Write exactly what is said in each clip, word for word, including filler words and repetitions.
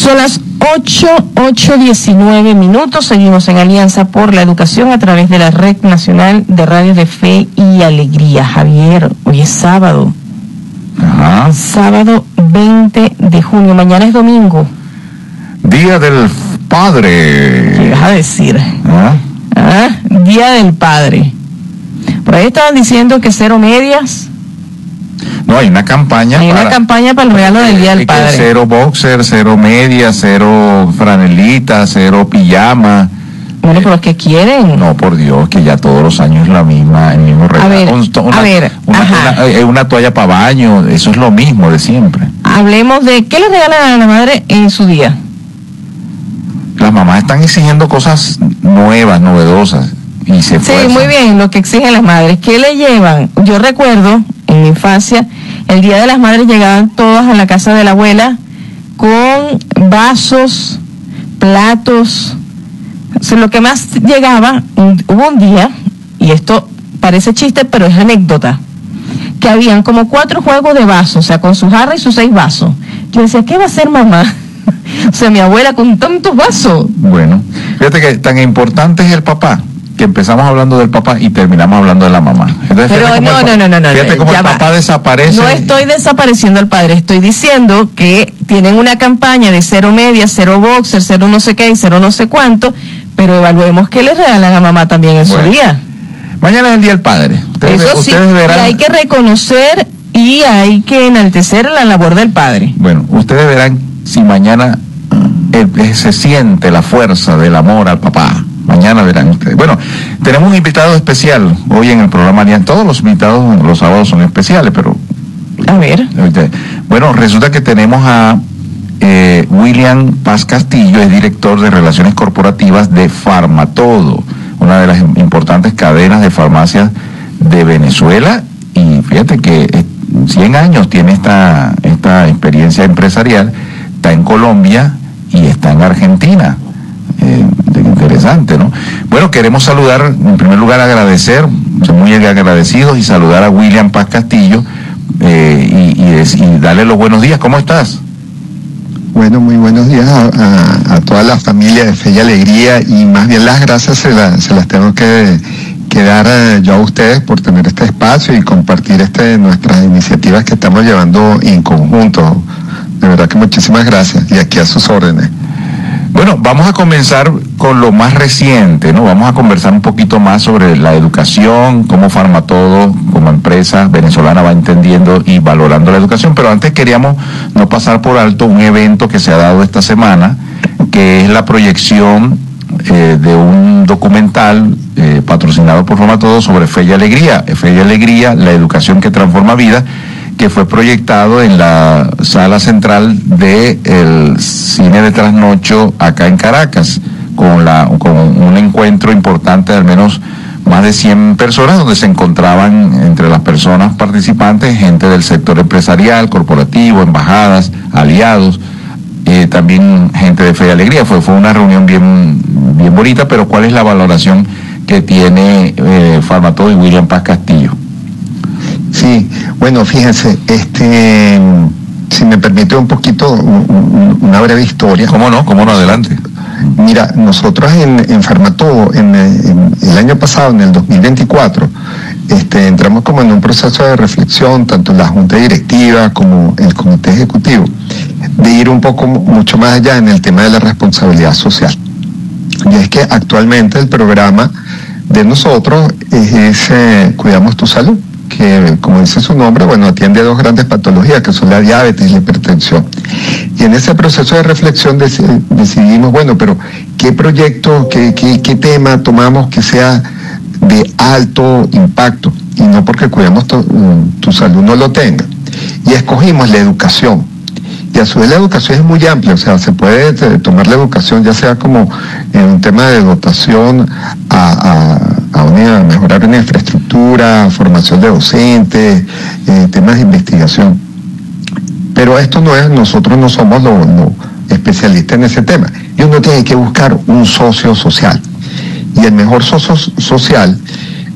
Son las ocho, ocho diecinueve minutos. Seguimos en Alianza por la Educación a través de la Red Nacional de Radios de Fe y Alegría. Javier, hoy es sábado. Ajá. Sábado veinte de junio. Mañana es domingo. Día del Padre. ¿Qué vas a decir? ¿Ah? ¿Ah? Día del Padre. Por ahí estaban diciendo que cero medias. No, hay una campaña. Hay para, una campaña para el regalo del Día del Padre. Cero boxer, cero media, cero franelita, cero pijama. Bueno, pero ¿qué quieren? No, por Dios, que ya todos los años la misma, el mismo regalo. A ver, una, a ver, una, ajá. Una, una toalla para baño, eso es lo mismo de siempre. Hablemos de ¿qué le regalan a la madre en su día? Las mamás están exigiendo cosas nuevas, novedosas. Y se Sí, esfuerzan. muy bien, lo que exigen las madres. ¿Qué le llevan? Yo recuerdo, en mi infancia, el Día de las Madres llegaban todas a la casa de la abuela con vasos, platos. O sea, lo que más llegaba, un, hubo un día, y esto parece chiste, pero es anécdota, que habían como cuatro juegos de vasos, o sea, con su jarra y sus seis vasos. Yo decía, ¿qué va a hacer mamá? O sea, mi abuela con tantos vasos. Bueno, fíjate que tan importante es el papá, que empezamos hablando del papá y terminamos hablando de la mamá. Entonces, pero no, el, no, no, no, no. Fíjate cómo el papá va. desaparece. No estoy desapareciendo al padre, estoy diciendo que tienen una campaña de cero media, cero boxer, cero no sé qué y cero no sé cuánto, pero evaluemos qué le regalan a mamá también en bueno, su día. Mañana es el Día del Padre. Ustedes, Eso sí, ustedes verán, y hay que reconocer y hay que enaltecer la labor del padre. Bueno, ustedes verán si mañana eh, se siente la fuerza del amor al papá. Mañana verán ustedes. Bueno, tenemos un invitado especial hoy en el programa Alianza. Todos los invitados los sábados son especiales, pero... A ver. Bueno, resulta que tenemos a eh, William Paz Castillo, es director de Relaciones Corporativas de Farmatodo, una de las importantes cadenas de farmacias de Venezuela. Y fíjate que cien años tiene esta, esta experiencia empresarial, está en Colombia y está en Argentina. Eh, interesante, ¿no? Bueno, queremos saludar, en primer lugar agradecer, muy agradecidos y saludar a William Paz Castillo eh, y, y, y darle los buenos días. ¿Cómo estás? Bueno, muy buenos días a, a, a toda la familia de Fe y Alegría, y más bien las gracias se, la, se las tengo que, que dar eh, yo a ustedes por tener este espacio y compartir este nuestras iniciativas que estamos llevando en conjunto. De verdad que muchísimas gracias, y aquí a sus órdenes. Bueno, vamos a comenzar con lo más reciente, ¿no? Vamos a conversar un poquito más sobre la educación, cómo Farmatodo como empresa venezolana va entendiendo y valorando la educación, pero antes queríamos no pasar por alto un evento que se ha dado esta semana, que es la proyección eh, de un documental eh, patrocinado por Farmatodo sobre Fe y Alegría, Fe y Alegría, la educación que transforma vidas, que fue proyectado en la sala central del cine de trasnocho acá en Caracas, con, la, con un encuentro importante de al menos más de cien personas, donde se encontraban entre las personas participantes gente del sector empresarial, corporativo, embajadas, aliados, eh, también gente de Fe y Alegría. Fue, fue una reunión bien, bien bonita, pero ¿cuál es la valoración que tiene eh, Farmatodo y William Paz Castillo? Sí, bueno, fíjense, este, si me permite un poquito, un, una breve historia. ¿Cómo no? ¿Cómo no? Adelante. Mira, nosotros en, en Farmatodo, en, en el año pasado, en el dos mil veinticuatro, este, entramos como en un proceso de reflexión, tanto en la Junta Directiva como el Comité Ejecutivo, de ir un poco mucho más allá en el tema de la responsabilidad social. Y es que actualmente el programa de nosotros es, es eh, Cuidamos tu Salud, que, como dice su nombre, bueno, atiende a dos grandes patologías, que son la diabetes y la hipertensión. Y en ese proceso de reflexión dec- decidimos, bueno, pero ¿qué proyecto, qué, qué, qué tema tomamos que sea de alto impacto? Y no porque Cuidamos tu, tu Salud no lo tenga. Y escogimos la educación. Y a su vez la educación es muy amplia, o sea, se puede tomar la educación ya sea como en un tema de dotación a, a, a, una, a mejorar una infraestructura, formación de docentes, eh, temas de investigación. Pero esto no es, nosotros no somos los lo especialistas en ese tema. Y uno tiene que buscar un socio social. Y el mejor socio social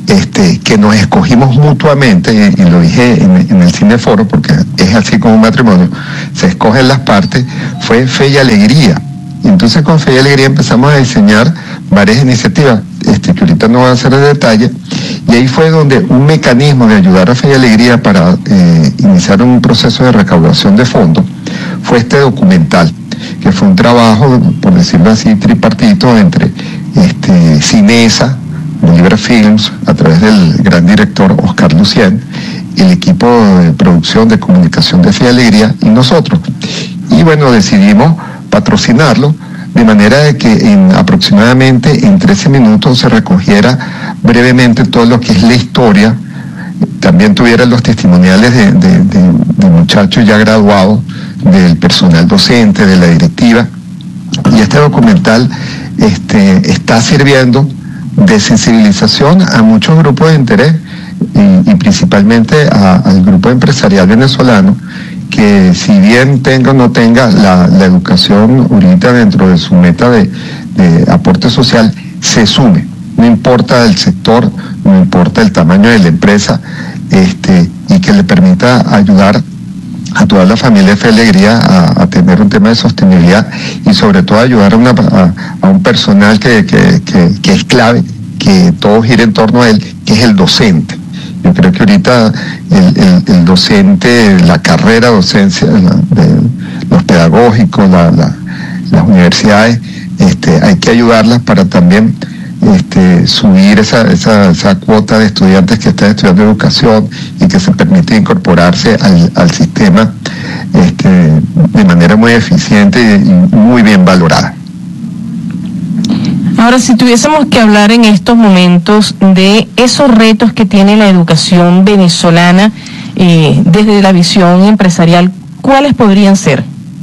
este, que nos escogimos mutuamente, y, y lo dije en, en el Cineforo, porque es así como un matrimonio, se escogen las partes, fue Fe y Alegría. Y entonces con Fe y Alegría empezamos a diseñar varias iniciativas, este, que ahorita no voy a hacer de detalle, y ahí fue donde un mecanismo de ayudar a Fe y Alegría para eh, iniciar un proceso de recaudación de fondos fue este documental, que fue un trabajo, por decirlo así, tripartito entre este, Cinesa, Bolívar Films, a través del gran director Oscar Lucien, el equipo de producción de comunicación de Fe y Alegría y nosotros. Y bueno, decidimos patrocinarlo de manera de que en aproximadamente en trece minutos se recogiera brevemente todo lo que es la historia, también tuviera los testimoniales de, de, de, de muchachos ya graduados, del personal docente, de la directiva, y este documental este, está sirviendo de sensibilización a muchos grupos de interés y, y principalmente a, al grupo empresarial venezolano, que si bien tenga o no tenga la, la educación ahorita dentro de su meta de, de aporte social, se sume, no importa el sector, no importa el tamaño de la empresa, este, y que le permita ayudar a toda la familia de Fe y Alegría a, a tener un tema de sostenibilidad y sobre todo ayudar a, una, a, a un personal que, que, que, que es clave, que todo gira en torno a él, que es el docente. Yo creo que ahorita el, el, el docente, la carrera docencia, la, de los pedagógicos, la, la, las universidades, este, hay que ayudarlas para también este, subir esa, esa, esa cuota de estudiantes que están estudiando educación y que se permite incorporarse al, al sistema este, de manera muy eficiente y muy bien valorada. Ahora, si tuviésemos que hablar en estos momentos de esos retos que tiene la educación venezolana eh, desde la visión empresarial, ¿cuáles podrían ser?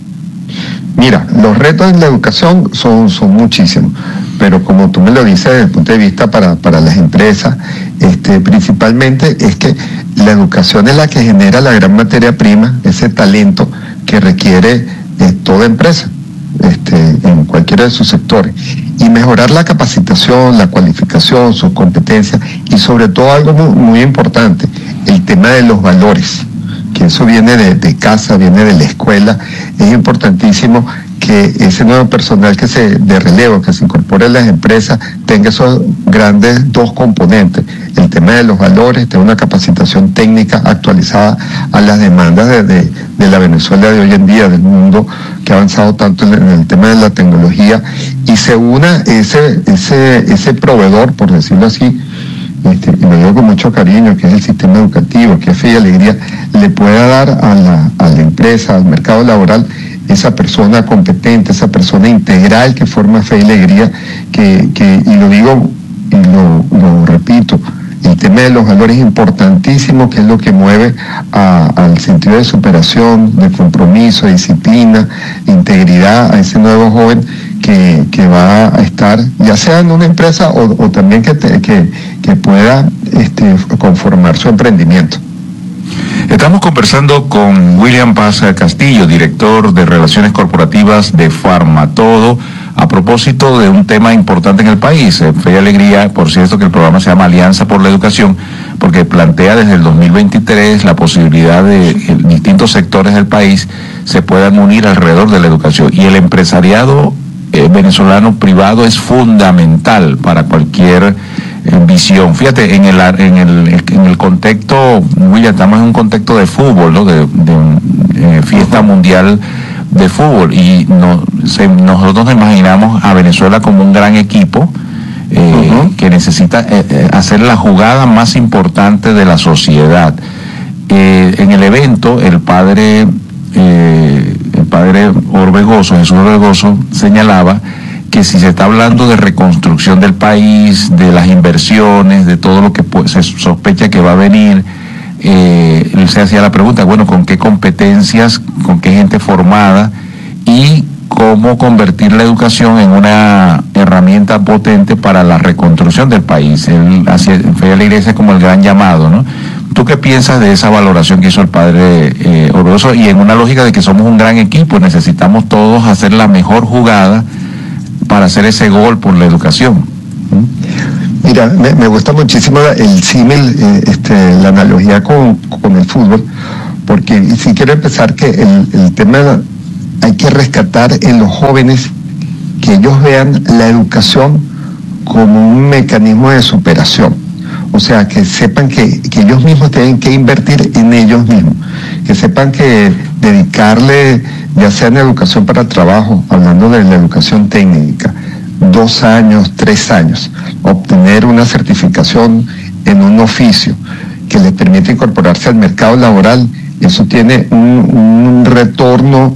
Mira, los retos en la educación son, son muchísimos, pero como tú me lo dices desde el punto de vista para, para las empresas, este, principalmente es que la educación es la que genera la gran materia prima, ese talento que requiere eh, toda empresa. Este, en cualquiera de sus sectores, y mejorar la capacitación, la cualificación, sus competencias y sobre todo algo muy, muy importante, el tema de los valores, que eso viene de, de casa, viene de la escuela. Es importantísimo que ese nuevo personal que se de relevo, que se incorpore en las empresas, tenga esos grandes dos componentes, el tema de los valores, tenga una capacitación técnica actualizada a las demandas de, de, de la Venezuela de hoy en día, del mundo que ha avanzado tanto en el tema de la tecnología, y se una ese, ese, ese proveedor, por decirlo así, este, y lo digo con mucho cariño, que es el sistema educativo, que es Fe y Alegría, le pueda dar a la, a la empresa, al mercado laboral, esa persona competente, esa persona integral que forma Fe y Alegría, que, que y lo digo y lo, lo repito, el tema de los valores es importantísimo, que es lo que mueve a, al sentido de superación, de compromiso, de disciplina, de integridad a ese nuevo joven que, que va a estar, ya sea en una empresa o, o también que, te, que, que pueda este, conformar su emprendimiento. Estamos conversando con William Paz Castillo, director de Relaciones Corporativas de Farmatodo, a propósito de un tema importante en el país. Fe y Alegría, por cierto, que el programa se llama Alianza por la Educación, porque plantea desde el dos mil veintitrés la posibilidad de que distintos sectores del país se puedan unir alrededor de la educación. Y el empresariado eh, venezolano privado es fundamental para cualquier en visión. Fíjate, en el en el en el contexto, William, estamos en un contexto de fútbol, ¿no? De, de eh, fiesta mundial de fútbol, y no, se, nosotros nos imaginamos a Venezuela como un gran equipo eh, uh-huh. que necesita eh, eh, hacer la jugada más importante de la sociedad. Eh, en el evento, el padre eh, el padre Orbegoso, Jesús Orbegoso, señalaba que si se está hablando de reconstrucción del país, de las inversiones, de todo lo que pues, se sospecha que va a venir, eh, él se hacía la pregunta, bueno, ¿con qué competencias, con qué gente formada y cómo convertir la educación en una herramienta potente para la reconstrucción del país? Él hacía Fe a la Iglesia como el gran llamado, ¿no? ¿Tú qué piensas de esa valoración que hizo el padre eh, Orbegoso? Y en una lógica de que somos un gran equipo, necesitamos todos hacer la mejor jugada para hacer ese gol por la educación. Mira, me, me gusta muchísimo el símil, eh, este, la analogía con, con el fútbol, porque si quiero empezar que el, el tema hay que rescatar en los jóvenes que ellos vean la educación como un mecanismo de superación. O sea, que sepan que, que ellos mismos tienen que invertir en ellos mismos, que sepan que dedicarle, ya sea en educación para trabajo, hablando de la educación técnica, dos años, tres años, obtener una certificación en un oficio que les permite incorporarse al mercado laboral, eso tiene un, un retorno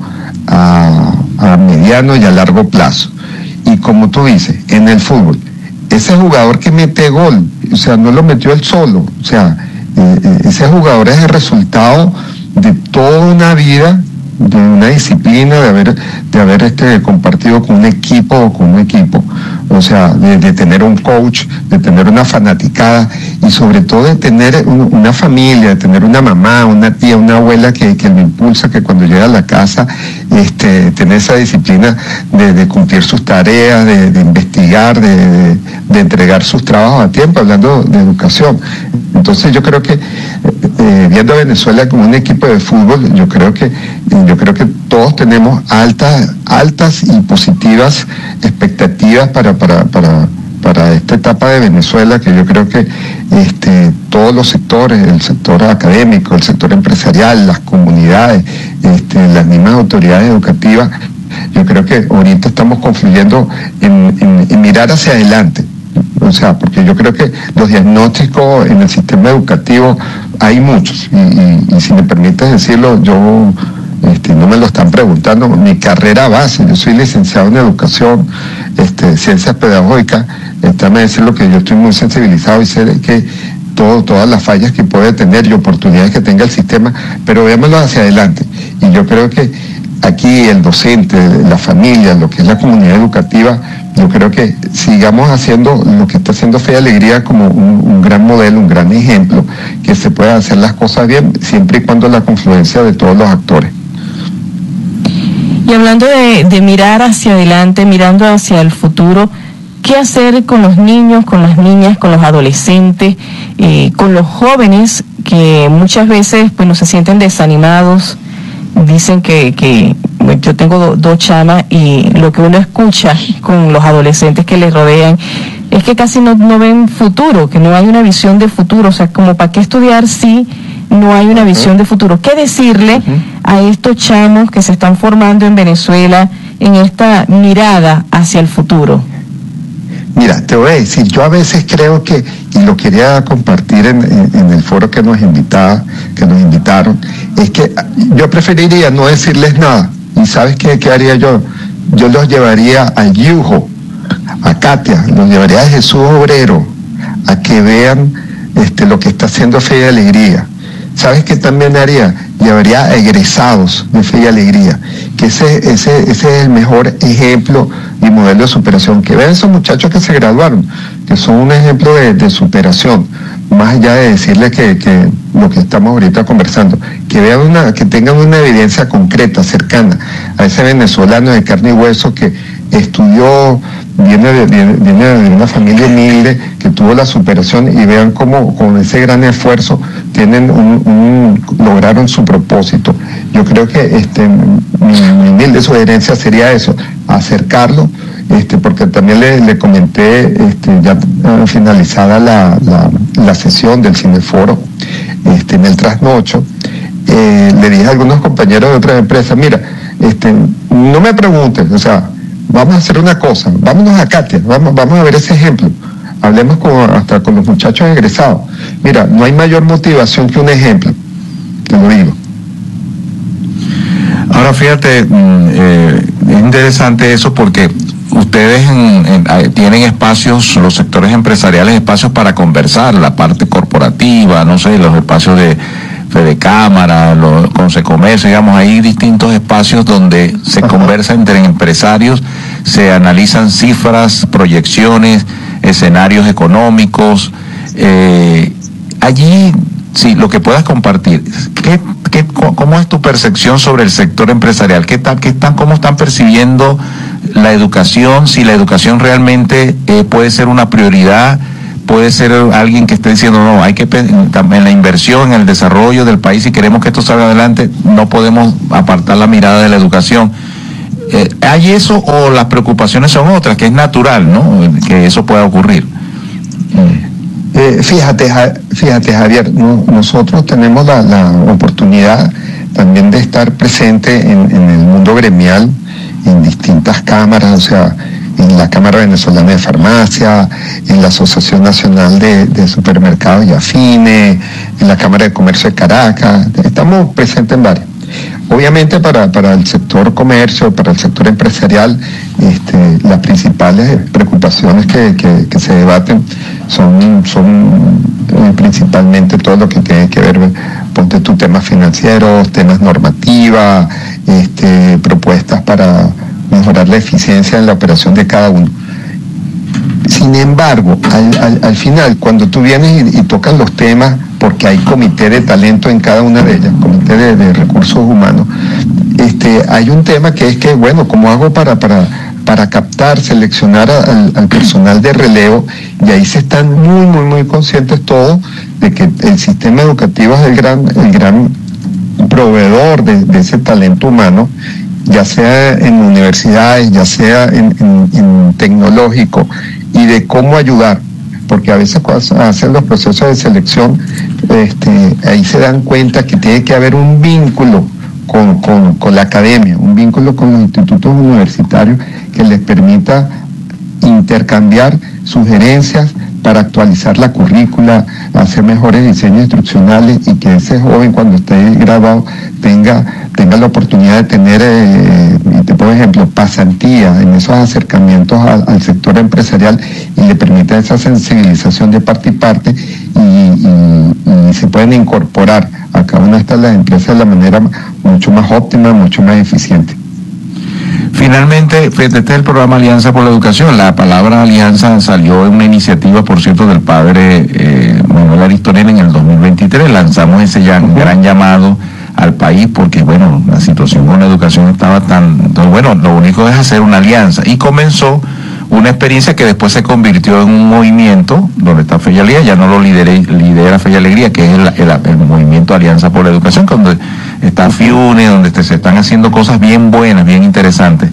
a, a mediano y a largo plazo. Y como tú dices, en el fútbol, ese jugador que mete gol, o sea, no lo metió él solo, o sea, eh, ese jugador es el resultado de toda una vida, de una disciplina, de haber, de haber este, compartido con un equipo o con un equipo, o sea, de, de tener un coach, de tener una fanaticada y sobre todo de tener un, una familia, de tener una mamá, una tía, una abuela que, que lo impulsa, que cuando llega a la casa, este, tener esa disciplina de, de cumplir sus tareas, de, de investigar, de, de, de entregar sus trabajos a tiempo, hablando de educación. Entonces yo creo que eh, viendo a Venezuela como un equipo de fútbol, yo creo que yo creo que todos tenemos altas altas y positivas expectativas para para para para esta etapa de Venezuela, que yo creo que este todos los sectores, el sector académico, el sector empresarial, las comunidades, este, las mismas autoridades educativas, yo creo que ahorita estamos confluyendo en, en, en mirar hacia adelante. O sea, porque yo creo que los diagnósticos en el sistema educativo hay muchos, y, y, y si me permites decirlo, yo este, no me lo están preguntando, mi carrera base, yo soy licenciado en educación, este, ciencias pedagógicas, déjame decirlo que yo estoy muy sensibilizado y sé de que todo, todas las fallas que puede tener y oportunidades que tenga el sistema, pero veámoslo hacia adelante. Y yo creo que aquí el docente, la familia, lo que es la comunidad educativa, yo creo que sigamos haciendo lo que está haciendo Fe y Alegría como un, un gran modelo, un gran ejemplo, que se pueda hacer las cosas bien, siempre y cuando la confluencia de todos los actores. Y hablando de, de mirar hacia adelante, mirando hacia el futuro, ¿qué hacer con los niños, con las niñas, con los adolescentes, eh, con los jóvenes que muchas veces pues no se sienten desanimados? Dicen que, que yo tengo do, dos chamas y lo que uno escucha con los adolescentes que les rodean es que casi no, no ven futuro, que no hay una visión de futuro. O sea, como para qué estudiar si no hay una visión de futuro. ¿Qué decirle uh-huh. a estos chamos que se están formando en Venezuela en esta mirada hacia el futuro? Mira, te voy a decir, yo a veces creo que, y lo quería compartir en, en, en el foro que nos invitaba, que nos invitaron, es que yo preferiría no decirles nada. ¿Y sabes qué, qué haría yo? Yo los llevaría a Yujo, a Katia, los llevaría a Jesús Obrero, a que vean este, lo que está haciendo Fe y Alegría. ¿Sabes qué también haría? Llevaría a egresados de Fe y Alegría, que ese, ese, ese es el mejor ejemplo y modelo de superación. Que vean esos muchachos que se graduaron, que son un ejemplo de, de superación, más allá de decirles que, que lo que estamos ahorita conversando, que vean una, que tengan una evidencia concreta, cercana a ese venezolano de carne y hueso que estudió, viene de, viene, viene de una familia humilde, que tuvo la superación, y vean cómo con ese gran esfuerzo tienen un, un, lograron su propósito. Yo creo que este mi, mi humilde sugerencia sería eso, acercarlo, este, porque también le, le comenté este, ya uh, finalizada la, la, la sesión del Cineforo, este, en el trasnocho, eh, le dije a algunos compañeros de otras empresas, mira, este, no me preguntes, o sea, vamos a hacer una cosa, vámonos a Katia, vamos, vamos a ver ese ejemplo, hablemos con, hasta con los muchachos egresados. Mira, no hay mayor motivación que un ejemplo, te lo digo. Ahora fíjate, eh, es interesante eso porque ustedes en, en, tienen espacios, los sectores empresariales, espacios para conversar, la parte corporativa, no sé, los espacios de Fede Cámara, los Consecomercio, digamos, hay distintos espacios donde se Ajá. conversa entre empresarios, se analizan cifras, proyecciones, escenarios económicos. Eh, allí, sí, lo que puedas compartir, ¿qué, qué, ¿cómo es tu percepción sobre el sector empresarial? ¿Qué tal, qué están, cómo están percibiendo la educación? Si la educación realmente eh, puede ser una prioridad puede ser alguien que esté diciendo, no, hay que en la inversión, en el desarrollo del país, si queremos que esto salga adelante, no podemos apartar la mirada de la educación. Eh, ¿Hay eso o las preocupaciones son otras, que es natural, ¿no?, que eso pueda ocurrir? Eh, fíjate, fíjate Javier, no, nosotros tenemos la, la oportunidad también de estar presente en, en el mundo gremial, en distintas cámaras, o sea, en la Cámara Venezolana de Farmacia, en la Asociación Nacional de, de Supermercados y Afines, en la Cámara de Comercio de Caracas, estamos presentes en varias. Obviamente para, para el sector comercio, para el sector empresarial, este, las principales preocupaciones que, que, que se debaten son, son eh, principalmente todo lo que tiene que ver, ponte tú, temas financieros, temas normativas, este, propuestas para mejorar la eficiencia en la operación de cada uno. Sin embargo, al, al, al final, cuando tú vienes y, y tocas los temas, porque hay comité de talento en cada una de ellas, comité de, de recursos humanos, este, hay un tema que es que, bueno, ¿cómo hago para, para, para captar, seleccionar a, al, al personal de relevo? Y ahí se están muy, muy, muy conscientes todos de que el sistema educativo es el gran, el gran proveedor de, de ese talento humano, ya sea en universidades, ya sea en, en, en tecnológico, y de cómo ayudar, porque a veces cuando hacen los procesos de selección, este, ahí se dan cuenta que tiene que haber un vínculo con, con, con la academia, un vínculo con los institutos universitarios que les permita intercambiar sugerencias para actualizar la currícula, hacer mejores diseños instruccionales, y que ese joven, cuando esté graduado, tenga, tenga la oportunidad de tener, eh, por ejemplo, pasantía en esos acercamientos al, al sector empresarial, y le permita esa sensibilización de parte y parte, y, y, y se pueden incorporar a cada una de estas las empresas de la manera mucho más óptima, mucho más eficiente. Finalmente, este es el programa Alianza por la Educación. La palabra alianza salió en una iniciativa, por cierto, del padre eh, Manuel Aristorena en el dos mil veintitrés. Lanzamos ese ya, gran llamado al país porque, bueno, la situación con la educación estaba tan... Entonces, bueno, lo único es hacer una alianza. Y comenzó una experiencia que después se convirtió en un movimiento donde está Fe y Alegría, ya no lo lidera, lidera Fe y Alegría, que es el, el, el movimiento Alianza por la Educación, donde está FIUNE, donde te, se están haciendo cosas bien buenas, bien interesantes.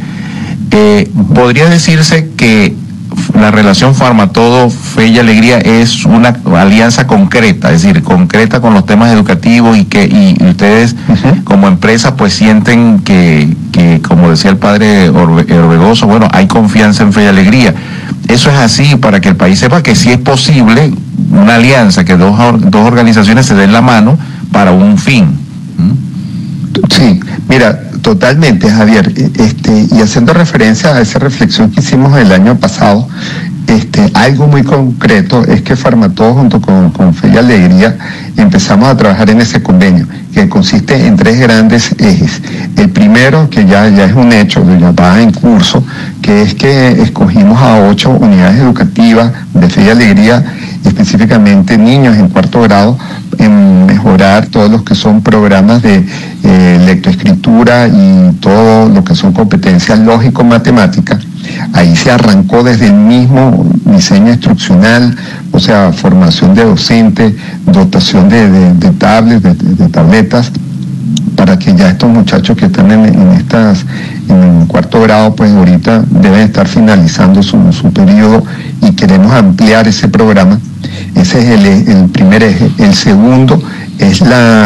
Eh, podría decirse que la relación Farmatodo, Fe y Alegría es una alianza concreta, es decir, concreta con los temas educativos, y que y, y ustedes uh-huh. como empresa pues sienten que, que como decía el padre Orbe, Orbegoso, bueno, hay confianza en Fe y Alegría. Eso es así, para que el país sepa que sí es posible una alianza, que dos, dos organizaciones se den la mano para un fin. ¿Mm? Sí, mira, totalmente, Javier, este, y haciendo referencia a esa reflexión que hicimos el año pasado, este, algo muy concreto es que Farmatodo junto con, con Fe y Alegría empezamos a trabajar en ese convenio, que consiste en tres grandes ejes. El primero, que ya, ya es un hecho, ya va en curso, que es que escogimos a ocho unidades educativas de Fe y Alegría, específicamente niños en cuarto grado, en mejorar todos los que son programas de eh, lectoescritura y todo lo que son competencias lógico-matemáticas. Ahí se arrancó desde el mismo diseño instruccional, o sea, formación de docentes, dotación de, de, de tablets, de, de tabletas, para que ya estos muchachos que están en, en estas en cuarto grado, pues ahorita deben estar finalizando su, su periodo, y queremos ampliar ese programa. Ese es el, el primer eje. El segundo es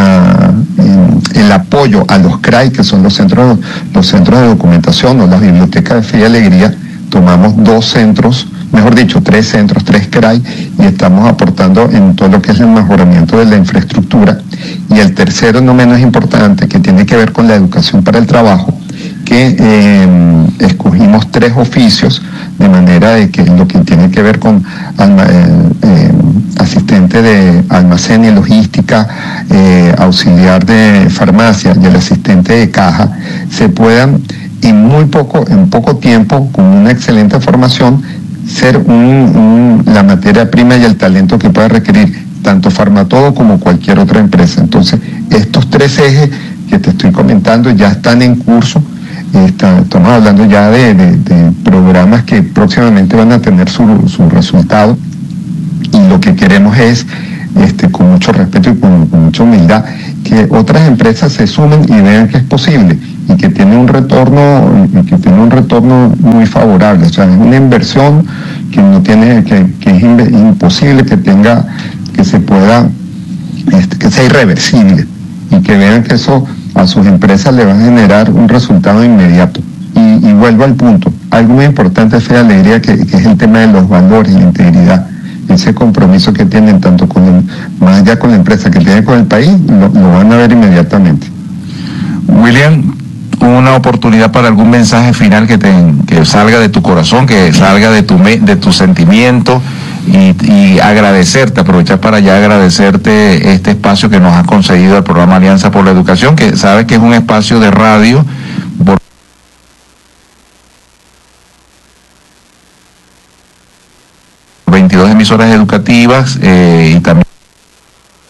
la el, el apoyo a los C R A I, que son los centros los centros de documentación o las bibliotecas de Fe y Alegría. Tomamos dos centros, mejor dicho, tres centros, tres C R A I, y estamos aportando en todo lo que es el mejoramiento de la infraestructura. Y el tercero, no menos importante, que tiene que ver con la educación para el trabajo, que eh, escogimos tres oficios, de manera de que lo que tiene que ver con alma, eh, eh, asistente de almacén y logística, eh, auxiliar de farmacia y el asistente de caja, se puedan en muy poco, en poco tiempo, con una excelente formación, ser un, un, la materia prima y el talento que pueda requerir tanto Farmatodo como cualquier otra empresa. Entonces, estos tres ejes que te estoy comentando ya están en curso. Está, estamos hablando ya de, de, de programas que próximamente van a tener su, su resultado, y lo que queremos es, este, con mucho respeto y con, con mucha humildad, que otras empresas se sumen y vean que es posible y que tiene un retorno, y que tiene un retorno muy favorable. O sea, es una inversión que no tiene, que, que es imposible que tenga, que se pueda, este, que sea irreversible, y que vean que eso a sus empresas le va a generar un resultado inmediato. Y, y vuelvo al punto, algo muy importante, Fe Alegría, que, que es el tema de los valores y la integridad. Ese compromiso que tienen tanto con el, más allá con la empresa que tienen con el país, lo, lo van a ver inmediatamente. William, una oportunidad para algún mensaje final que te, que salga de tu corazón, que salga de tu de tu sentimiento, y, y agradecerte, aprovechar para ya agradecerte este espacio que nos has concedido al programa Alianza por la Educación, que sabes que es un espacio de radio por veintidós emisoras educativas, eh, y también